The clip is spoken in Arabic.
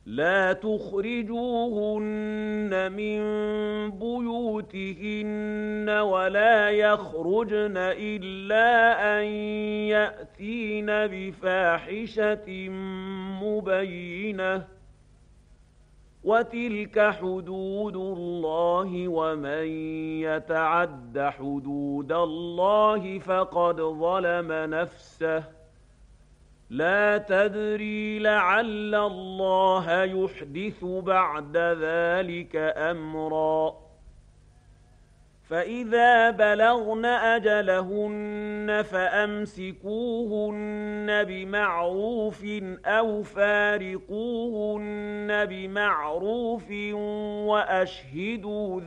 لا تخرجوهن من بيوتهن ولا يخرجن إلا أن يأتين بفاحشة مبينة وتلك حدود الله ومن يتعد حدود الله فقد ظلم نفسه لا تدري لعل الله يحدث بعد ذلك أمرا فإذا بلغن أجلهن فأمسكوهن بمعروف أو فارقوهن بمعروف وأشهدوا